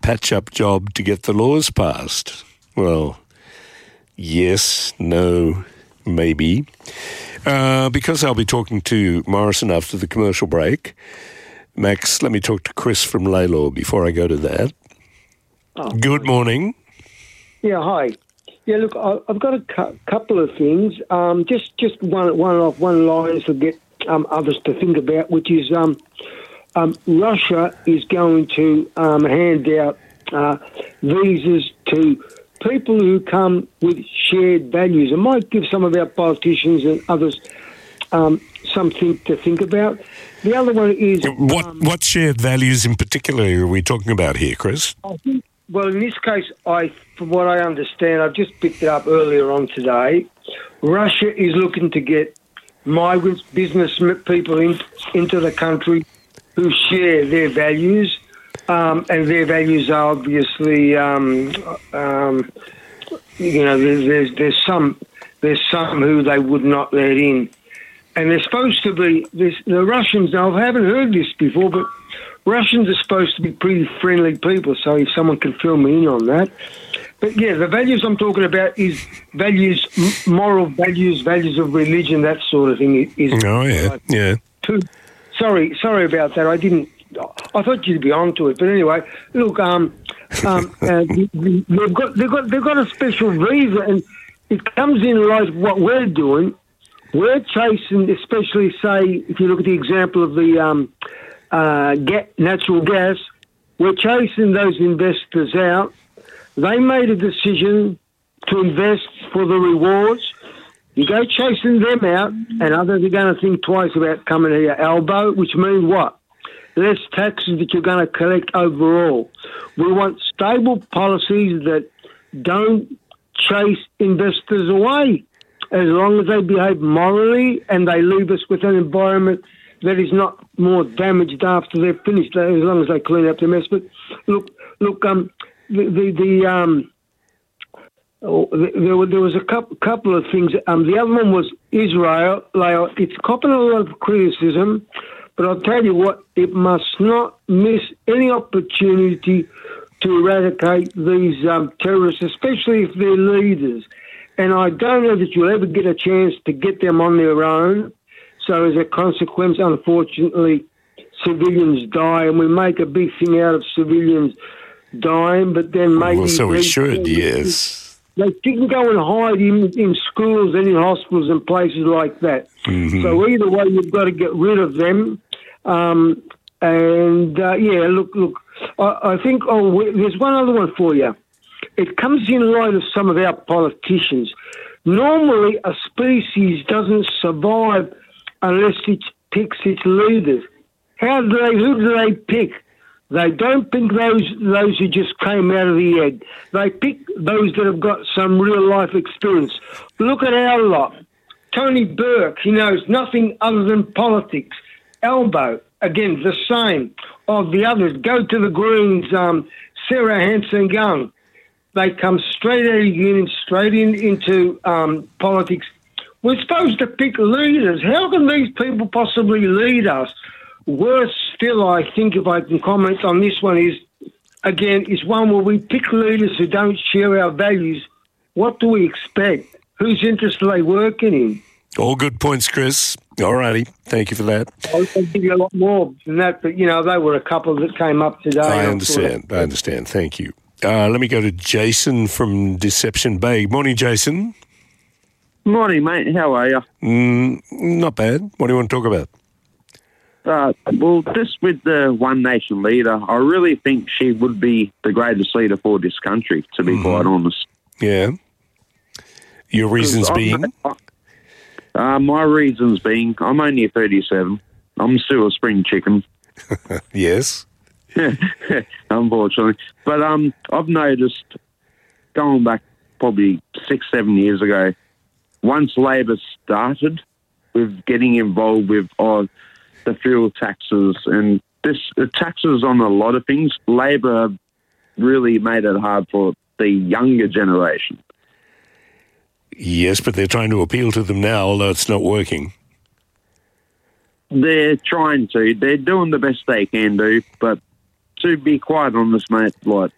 patch-up job to get the laws passed? Well, yes, no, maybe. Because I'll be talking to Morrison after the commercial break, Max, let me talk to Chris from Laylaw before I go to that. Oh, Good morning. Yeah, hi. Yeah, look, I've got a couple of things. Just one line to get others to think about, which is Russia is going to hand out visas to people who come with shared values. It might give some of our politicians and others something to think about. The other one is... What shared values in particular are we talking about here, Chris? I think, well, in this case, from what I understand, I've just picked it up earlier on today, Russia is looking to get migrants, business people into the country who share their values, and their values are obviously, there's some who they would not let in. And they're supposed to be, the Russians, now I haven't heard this before, but Russians are supposed to be pretty friendly people, so if someone can fill me in on that. But yeah, the values I'm talking about is values, moral values, values of religion, that sort of thing. Yeah. Sorry about that. I thought you'd be onto it, but anyway, look, they've got a special visa, and it comes in like what we're doing. We're chasing, especially say, if you look at the example of the natural gas, we're chasing those investors out. They made a decision to invest for the rewards. You go chasing them out, and others are going to think twice about coming to your elbow, which means what? Less taxes that you're going to collect overall. We want stable policies that don't chase investors away, as long as they behave morally and they leave us with an environment that is not more damaged after they're finished, as long as they clean up the mess. But look, there was a couple of things. The other one was Israel. It's copping a lot of criticism, but I'll tell you what, it must not miss any opportunity to eradicate these terrorists, especially if they're leaders. And I don't know that you'll ever get a chance to get them on their own. So as a consequence, unfortunately, civilians die, and we make a big thing out of civilians dying, but then maybe... Well, so we should, yes. They can go and hide in schools and in hospitals and places like that. Mm-hmm. So either way, you've got to get rid of them. Look, I think there's one other one for you. It comes in light of some of our politicians. Normally, a species doesn't survive unless it picks its leaders. Who do they pick? They don't pick those who just came out of the egg. They pick those that have got some real life experience. Look at our lot. Tony Burke, he knows nothing other than politics. Albo, again, the same. Of the others, go to the Greens, Sarah Hanson-Young. They come straight out of union, straight into politics. We're supposed to pick leaders. How can these people possibly lead us? Worse still, I think, if I can comment on this one, is one where we pick leaders who don't share our values. What do we expect? Whose interests are they working in? All good points, Chris. All righty. Thank you for that. I'll give you a lot more than that, but, they were a couple that came up today. I understand. Thank you. Let me go to Jason from Deception Bay. Morning, Jason. Morning, mate. How are you? Not bad. What do you want to talk about? Just with the One Nation leader, I really think she would be the greatest leader for this country, to be quite honest. Yeah. Your reasons being? My reasons being, I'm only 37. I'm still a spring chicken. Yes. Unfortunately. But I've noticed, going back probably 6-7 years ago, once Labor started with getting involved with the fuel taxes and the taxes on a lot of things, Labor really made it hard for the younger generation. Yes, but they're trying to appeal to them now, although it's not working. They're trying to. They're doing the best they can do, but to be quite honest, mate,